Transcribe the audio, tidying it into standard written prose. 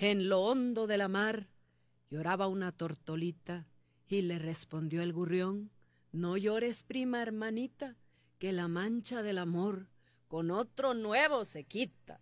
En lo hondo de la mar lloraba una tortolita y le respondió el gurrión, no llores, prima hermanita, que la mancha del amor con otro nuevo se quita.